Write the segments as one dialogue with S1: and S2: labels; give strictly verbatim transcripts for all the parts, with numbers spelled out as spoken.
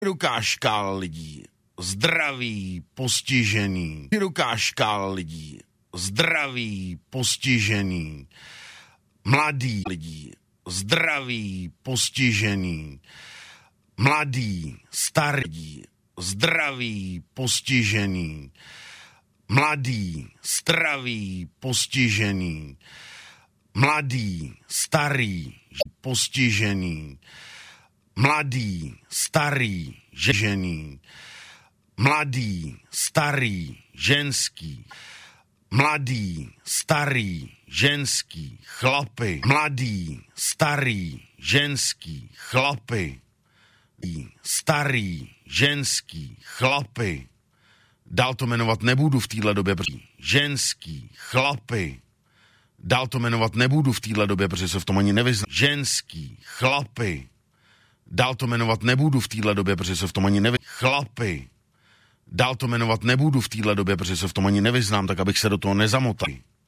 S1: široká škála lidí, zdraví, postižený, široká škála lidí, zdraví, postižený, mladý lidí, zdraví, postižený, mladý, starý, zdraví, postižený, mladý, zdravý, postižený, mladý, starý, postižený, mladý, starý, žený, mladý, starý, ženský, mladý, starý, ženský, chlapy, mladý, starý, ženský, chlapy, starý, ženský, chlapy. Dál to jmenovat nebudu v téhle době, protože ženský, chlapy. Dál to jmenovat nebudu v téhle době, protože se v tom ani nevyznám. Ženský, chlapy. Dál to jmenovat nebudu v téhle době, protože se v tom ani nevyznám. Chlapy. Dál to jmenovat nebudu v téhle době, protože se v tom ani nevyznám, tak abych se do toho nezamotal.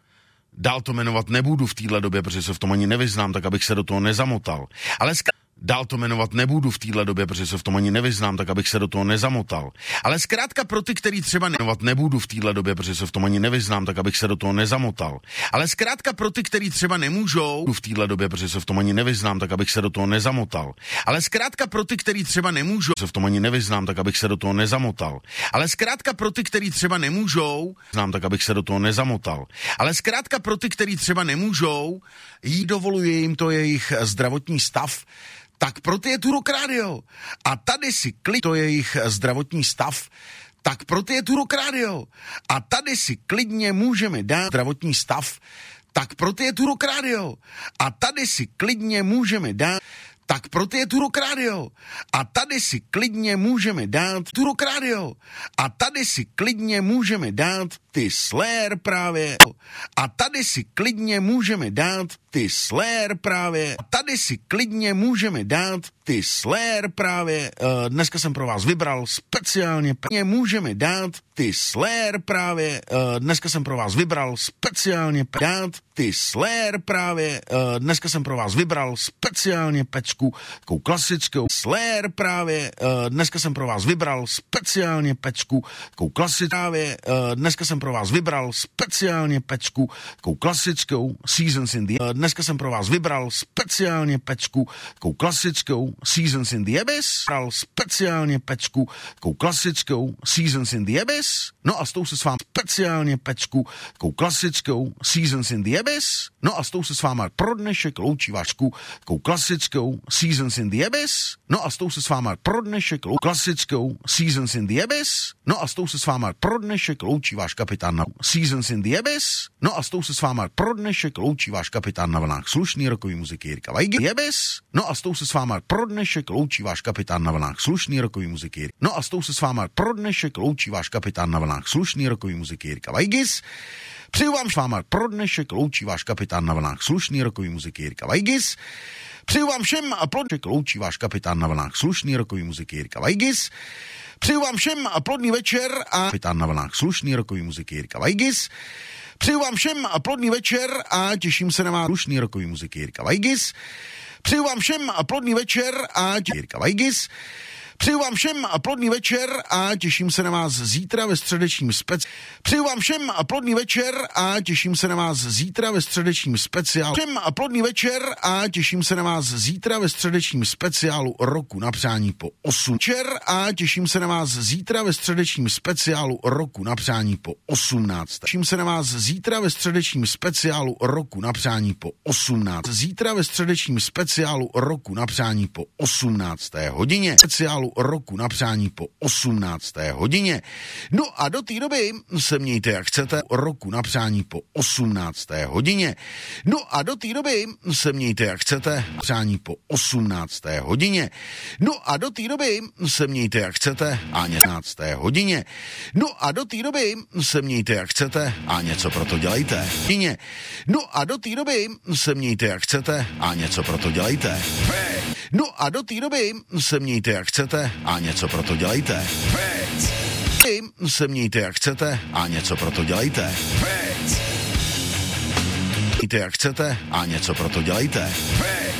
S1: Dál to jmenovat nebudu v téhle době, protože se v tom ani nevyznám, tak abych se do toho nezamotal. Ale zkrátka dál to jmenovat nebudu v téhle době, protože se v tom ani nevyznám, tak abych se do toho nezamotal. Ale zkrátka pro ty, který třeba jmenovat nebudu v téhle době, protože se v tom ani nevyznám, tak abych se do toho nezamotal. Ale zkrátka pro ty, který třeba nemůžou v téhle době, protože se v tom ani nevyznám, tak abych se do toho nezamotal. Ale zkrátka pro ty, který třeba nemůžou se v tom ani nevyznám, tak abych se do toho nezamotal. Ale zkrátka pro ty, který třeba nemůžou, znám, tak abych se do toho nezamotal. Ale zkrátka pro ty, který třeba nemůžou, jí dovoluje jim to jejich zdravotní stav, tak pro ty je Turok Radio. A tady si klidně to jejich zdravotní stav, tak pro ty je Turok Radio. A tady si klidně můžeme dát zdravotní stav, tak pro ty je Turok Radio. A tady si klidně můžeme dát tak pro ty je Turok Radio. A tady si klidně můžeme dát Turok Radio. A tady si klidně můžeme dát ty Slayer právě. A tady si klidně můžeme dát ty Slayer právě. A tady si klidně můžeme dát ty Slayer právě. Uh, dneska jsem pro vás vybral speciálně právě. Můžeme dát ty Slayer právě. Uh, dneska jsem pro vás vybral speciálně dát ty Slayer právě. Uh, dneska jsem pro vás vybral speciálně pečku, takovou klasickou Slayer právě. Uh, dneska jsem pro vás vybral speciálně pečku, takovou klasickou právě. Uh, dneska jsem pro vás vybral speciálně pečku, takovou klasickou Seasons in the uh, dneska jsem pro vás vybral speciálně pečku, takovou klasickou Seasons in the Abyss. Vybral speciálně pečku, takovou klasickou Seasons in the Abyss. No a s tou se s vámi speciálně pečku, takovou klasickou Seasons in the Abyss. No a s tou se s váma pro dnešek loučí vášku, takovou klasickou Seasons in the Abyss. No a s tou se s váma pro dnešek loučí klasickou Seasons in the Abyss. No a s tou se s váma pro dnešek loučí váš kapitán na Seasons in the Abyss. No a s tou se s váma pro dnešek loučí váš kapitán na vlnách slušný rokový muziky Jirka Vajgy. Abyss. No a s tou se s váma pro dnešek loučí váš kapitán na vlnách slušný rokový muziky. No a s tou se s váma pro dnešek loučí váš kapitán na vlnách slušný rokový muziky Jirka Vajgis. Přeju vám s váma pro dnešek loučí váš kapitán na vlnách slušný rokový muziky Jirka Vajgis. Přeju vám všem a plodný loučí váš kapitán na vlnách slušný rokový muziky Jirka Vajgis. Přeju vám všem a plodný večer a kapitán na vlnách slušný rokový muziky Jirka Vajgis. Přeju vám všem a plodný večer a těším se na vás slušný rokový muziky Jirka Vajgis. Přeju vám všem a plodný večer a Jirka Vajgis. Přeju vám všem a plodný večer a těším se na vás zítra ve středečním spec. Přeju vám všem a plodný večer a těším se na vás zítra ve středečním speciálu. Všem a plodný večer a těším se na vás zítra ve středečním speciálu roku na přání po osm. Večer a těším se na vás zítra ve středečním speciálu roku na přání po osmnáct. Těším se na vás zítra ve středečním speciálu roku na přání po osmnáct. Zítra ve středečním speciálu roku na přání po osmnácté hodině. Speciálu roku na přání po osmnácté hodině. No a do té doby se mějte jak chcete, roku na přání po osmnácté hodině. No a do té doby se mějte jak chcete, přání po osmnácté hodině. No a do té doby se mějte jak chcete a jedenácté hodině. No a do té doby se mějte jak chcete a něco pro to dělejte. No a do té doby se mějte jak chcete a něco pro to dělejte. No a do té doby se mějte jak chcete a něco pro to dělejte. Se mějte jak chcete a něco pro to dělejte. Mějte jak chcete a něco pro to dělejte.